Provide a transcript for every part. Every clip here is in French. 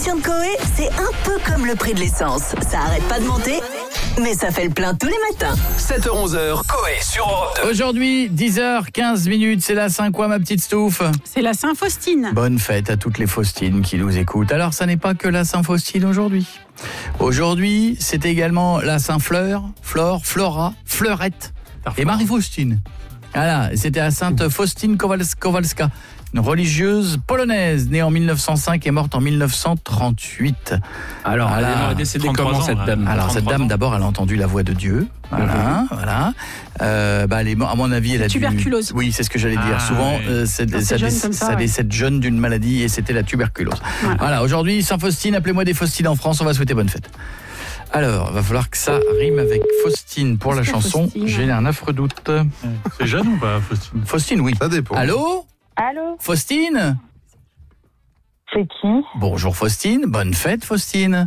l'émission de Coé, c'est un peu comme le prix de l'essence. Ça arrête pas de monter, mais ça fait le plein tous les matins. 7h-11h, Coé sur Europe 2. Aujourd'hui, 10h15, c'est la Saint quoi ma petite Stouff? C'est la Saint-Faustine. Bonne fête à toutes les Faustines qui nous écoutent. Alors, ça n'est pas que la Saint-Faustine aujourd'hui. Aujourd'hui, c'est également la Saint-Fleur, Flora, Fleurette et Marie-Faustine. Voilà, c'était la Sainte Faustine Kowalska, une religieuse polonaise née en 1905 et morte en 1938. Alors, elle est décédée comment cette dame? Alors cette dame, d'abord, elle a entendu la voix de Dieu. Voilà. Elle est, à mon avis, elle a tuberculose. Oui, c'est ce que j'allais dire. Souvent, ça décède jeune d'une maladie et c'était la tuberculose. Voilà. Aujourd'hui, Saint Faustine, appelez-moi des Faustines en France. On va souhaiter bonne fête. Alors, il va falloir que ça rime avec Faustine pour la chanson. Faustine. J'ai un affreux doute. C'est jeune ou pas, Faustine? Faustine, oui. Ça dépend. Allô? Allô, Faustine? c'est qui? Bonjour Faustine, bonne fête Faustine.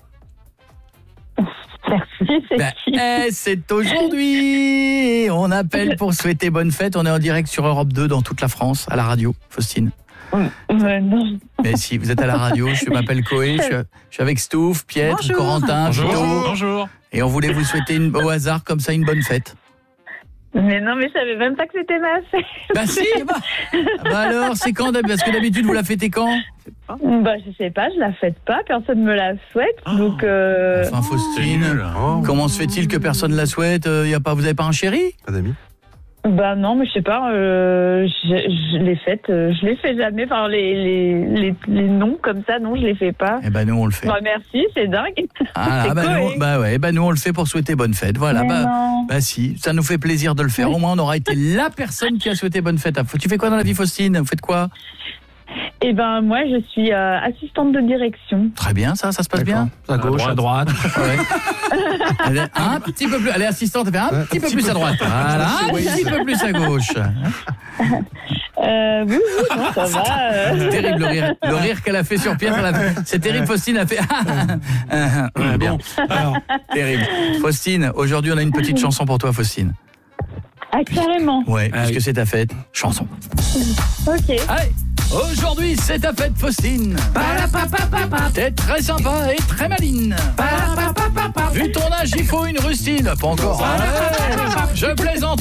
Merci, c'est qui? C'est aujourd'hui. On appelle pour souhaiter bonne fête. On est en direct sur Europe 2 dans toute la France, à la radio, Faustine. Non. Mais si, vous êtes à la radio, je m'appelle Coé, je suis avec Stouff, Pietre, Bonjour. Corentin, Vito. Bonjour. Et on voulait vous souhaiter au hasard comme ça une bonne fête. Mais non, mais je savais même pas que c'était ma fête. Bah si, bah alors, c'est quand? Parce que d'habitude, vous la fêtez quand? Bah, je sais pas, je la fête pas, personne me la souhaite, donc Enfin, Faustine, comment se fait-il que personne la souhaite? Vous avez pas un chéri? Pas d'amis? bah non, mais je sais pas, je les fête, je les fais jamais, enfin les noms comme ça, non, je les fais pas. Eh ben nous on le fait. Bah merci, c'est dingue. Ah, C'est nous on le fait pour souhaiter bonne fête. Voilà, Mais non. bah si, ça nous fait plaisir de le faire. Au moins on aura été la personne qui a souhaité bonne fête. Tu fais quoi dans la vie, Faustine? Vous faites quoi? Et ben moi, je suis assistante de direction. Très bien, ça se passe bien. À gauche, à droite. Ouais. Elle est un petit peu plus, elle est assistante, elle fait un petit peu plus à droite. Voilà, un petit peu plus à gauche. Oui, non, ça va. C'est terrible le rire qu'elle a fait sur Pierre. C'est terrible, Faustine a fait. Bien. Alors, Terrible. Faustine, aujourd'hui on a une petite chanson pour toi, Faustine. Ah, carrément. Ouais, puisque c'est ta fête. Chanson. Ok. Allez, aujourd'hui c'est ta fête, Faustine. T'es très sympa et très maline. Vu ton âge, il faut une rustine. Pas encore. Je plaisante.